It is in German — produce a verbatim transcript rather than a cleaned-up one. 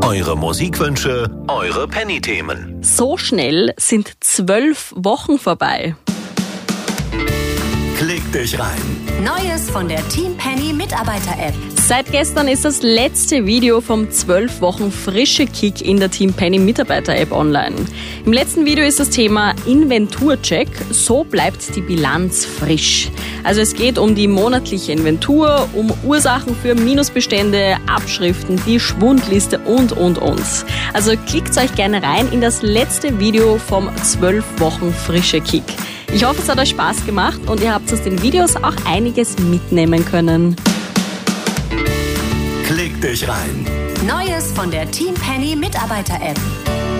Eure Musikwünsche, eure Penny-Themen. So schnell sind zwölf Wochen vorbei. Klick dich rein. Neues von der Team Penny Mitarbeiter-App. Seit gestern ist das letzte Video vom zwölf Wochen frische Kick in der Team Penny Mitarbeiter-App online. Im letzten Video ist das Thema Inventurcheck. So bleibt die Bilanz frisch. Also es geht um die monatliche Inventur, um Ursachen für Minusbestände, Abschriften, die Schwundliste und, und, und. Also klickt euch gerne rein in das letzte Video vom zwölf Wochen frische Kick. Ich hoffe, es hat euch Spaß gemacht und ihr habt aus den Videos auch einiges mitnehmen können. Klick dich rein. Neues von der Team Penny Mitarbeiter-App.